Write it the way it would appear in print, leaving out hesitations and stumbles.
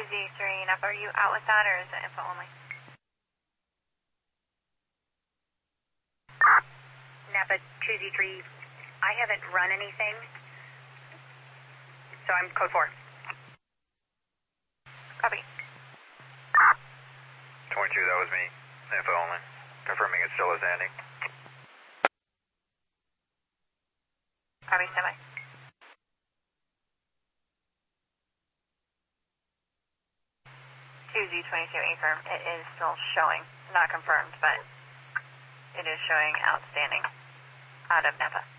2Z3 Napa, are you out with that or is it info only? Napa 2Z3, I haven't run anything, so I'm code 4. Copy. 22, that was me. Info only. Confirming it's still a standing. Copy, standby. 2Z22 affirm. It is still showing, not confirmed, but it is showing outstanding out of Napa.